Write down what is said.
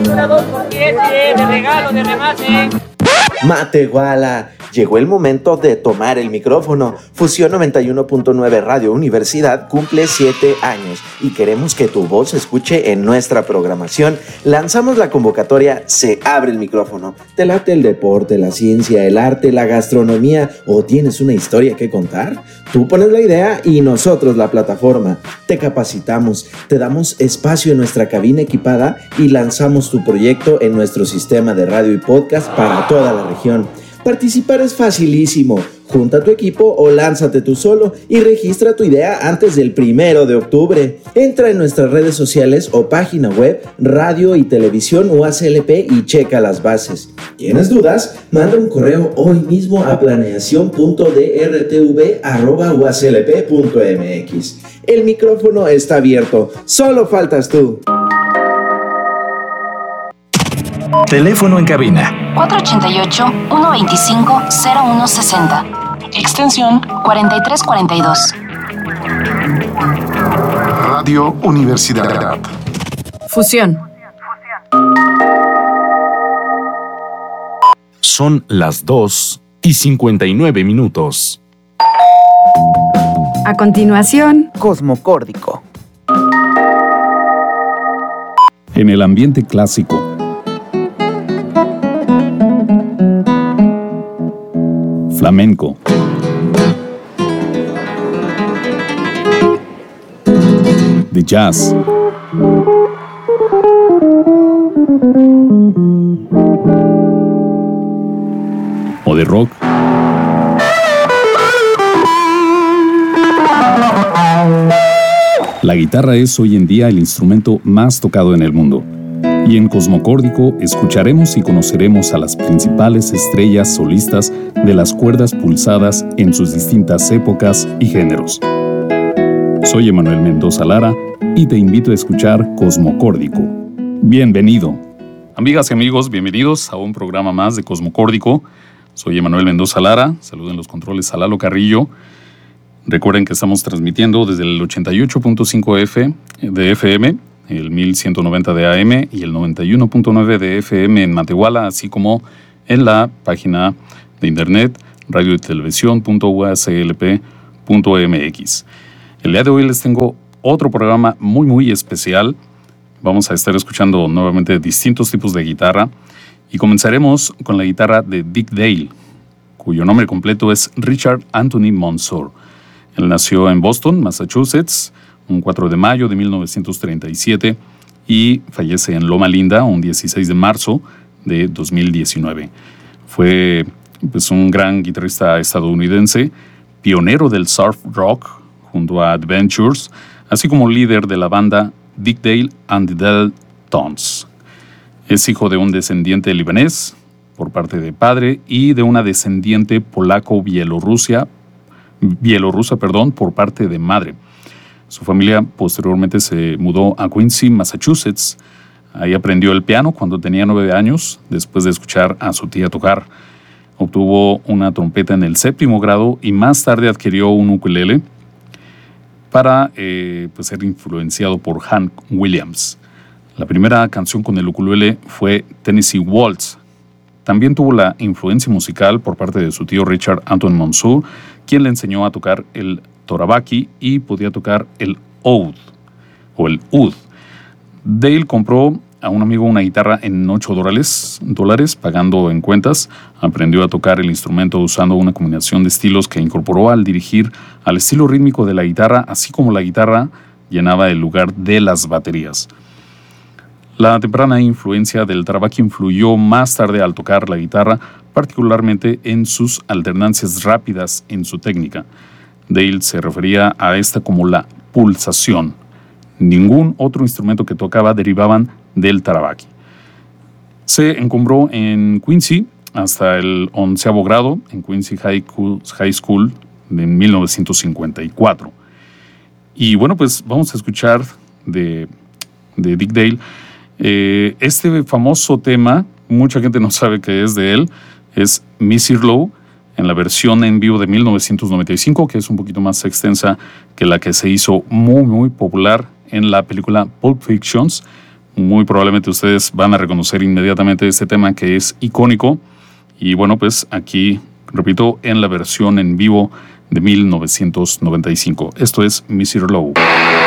Una 2x7 de regalo, de remate. Matehuala, llegó el momento de tomar el micrófono. Fusión 91.9 Radio Universidad cumple 7 años y queremos que tu voz se escuche en nuestra programación. Lanzamos la convocatoria Se abre el micrófono. ¿Te late el deporte, la ciencia, el arte, la gastronomía o tienes una historia que contar? Tú pones la idea y nosotros la plataforma. Te capacitamos, te damos espacio en nuestra cabina equipada y lanzamos tu proyecto en nuestro sistema de radio y podcast para toda la región. Participar es facilísimo. Junta tu equipo o lánzate tú solo y registra tu idea antes del 1 de octubre. Entra en nuestras redes sociales o página web Radio y Televisión UASLP y checa las bases. ¿Tienes dudas? Manda un correo hoy mismo a planeación.drtv@uaslp.mx. El micrófono está abierto. Solo faltas tú. Teléfono en cabina 488-125-0160. Extensión 4342. Radio Universidad. Fusión. Son las 2:59. A continuación, Cosmocórdico. En el ambiente clásico, flamenco, de jazz, o de rock, la guitarra es hoy en día el instrumento más tocado en el mundo. Y en Cosmocórdico escucharemos y conoceremos a las principales estrellas solistas de las cuerdas pulsadas en sus distintas épocas y géneros. Soy Emanuel Mendoza Lara y te invito a escuchar Cosmocórdico. Bienvenido. Amigas y amigos, bienvenidos a un programa más de Cosmocórdico. Soy Emanuel Mendoza Lara, saludo en los controles a Lalo Carrillo. Recuerden que estamos transmitiendo desde el 88.5 de FM, el 1190 de AM y el 91.9 de FM en Matehuala, así como en la página de internet radioytelevisión.uaslp.mx. El día de hoy les tengo otro programa muy especial. Vamos a estar escuchando nuevamente distintos tipos de guitarra y comenzaremos con la guitarra de Dick Dale, cuyo nombre completo es Richard Anthony Monsoor. Él nació en Boston, Massachusetts, un 4 de mayo de 1937 y fallece en Loma Linda un 16 de marzo de 2019. Fue un gran guitarrista estadounidense, pionero del surf rock junto a Adventures, así como líder de la banda Dick Dale and the Deltons. Es hijo de un descendiente libanés por parte de padre y de una descendiente polaco-bielorrusa por parte de madre. Su familia posteriormente se mudó a Quincy, Massachusetts. Ahí aprendió el piano cuando tenía 9 años, después de escuchar a su tía tocar. Obtuvo una trompeta en el 7º grado y más tarde adquirió un ukulele para ser influenciado por Hank Williams. La primera canción con el ukulele fue Tennessee Waltz. También tuvo la influencia musical por parte de su tío Richard Anthony Monsoor, quien le enseñó a tocar el Torabaki y podía tocar el oud o el oud. Dale compró a un amigo una guitarra en $8, pagando en cuentas. Aprendió a tocar el instrumento usando una combinación de estilos que incorporó al dirigir al estilo rítmico de la guitarra, así como la guitarra llenaba el lugar de las baterías. La temprana influencia del Tarabaki influyó más tarde al tocar la guitarra, particularmente en sus alternancias rápidas en su técnica. Dale se refería a esta como la pulsación. Ningún otro instrumento que tocaba derivaban del Tarabaki. Se encumbró en Quincy hasta el 11º grado en Quincy High School en 1954. Y bueno, pues vamos a escuchar de Dick Dale. Este famoso tema, mucha gente no sabe que es de él, es Missy Low, en la versión en vivo de 1995, que es un poquito más extensa que la que se hizo muy popular en la película Pulp Fiction, Muy probablemente ustedes van a reconocer inmediatamente este tema que es icónico. Y bueno, pues aquí, repito, en la versión en vivo de 1995. Esto es Mr. Lowe.